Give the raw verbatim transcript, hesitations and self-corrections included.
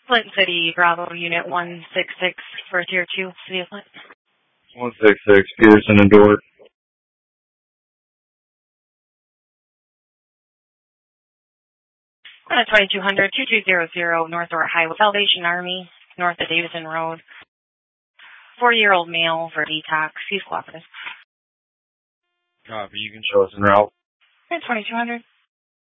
Flint City, Bravo, Unit one six six for Tier two, City of Flint. one six six, Peterson and Dort. Uh, twenty-two hundred, two two zero zero, North Dort Highway, Salvation Army, north of Davison Road. Four-year-old male for detox. He's cooperative. Copy, you can show us en route. twenty-two hundred.